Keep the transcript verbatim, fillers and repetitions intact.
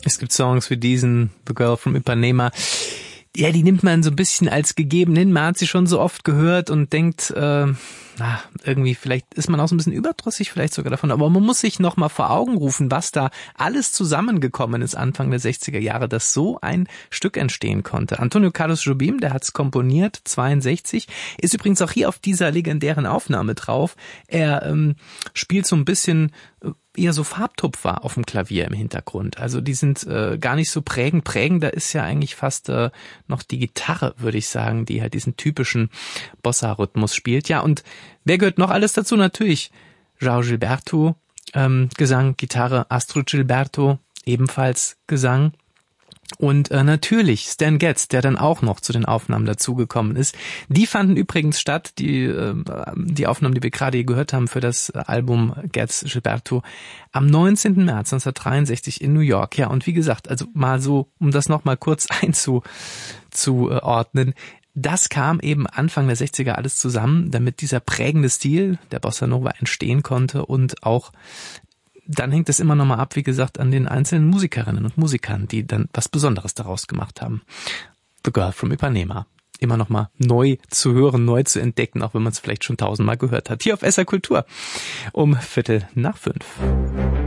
Es gibt Songs wie diesen, The Girl from Ipanema. Ja, die nimmt man so ein bisschen als gegeben hin. Man hat sie schon so oft gehört und denkt, äh, na, irgendwie vielleicht ist man auch so ein bisschen überdrüssig vielleicht sogar davon. Aber man muss sich noch mal vor Augen rufen, was da alles zusammengekommen ist Anfang der sechziger Jahre, dass so ein Stück entstehen konnte. Antonio Carlos Jobim, der hat's komponiert, zweiundsechzig, ist übrigens auch hier auf dieser legendären Aufnahme drauf. Er ähm, spielt so ein bisschen eher so Farbtupfer auf dem Klavier im Hintergrund. Also die sind äh, gar nicht so prägend. Prägender ist ja eigentlich fast äh, noch die Gitarre, würde ich sagen, die halt diesen typischen Bossa-Rhythmus spielt. Ja, und wer gehört noch alles dazu? Natürlich João Gilberto, ähm, Gesang, Gitarre, Astrud Gilberto, ebenfalls Gesang. Und äh, natürlich Stan Getz, der dann auch noch zu den Aufnahmen dazugekommen ist. Die fanden übrigens statt, die äh, die Aufnahmen, die wir gerade hier gehört haben für das Album Getz Gilberto, am neunzehnten März neunzehnhundertdreiundsechzig in New York. Ja, und wie gesagt, also mal so, um das nochmal kurz einzuordnen, das kam eben Anfang der sechziger alles zusammen, damit dieser prägende Stil der Bossa Nova entstehen konnte und auch dann hängt es immer noch mal ab, wie gesagt, an den einzelnen Musikerinnen und Musikern, die dann was Besonderes daraus gemacht haben. The Girl from Ipanema. Immer noch mal neu zu hören, neu zu entdecken, auch wenn man es vielleicht schon tausendmal gehört hat. Hier auf S R Kultur um Viertel nach fünf.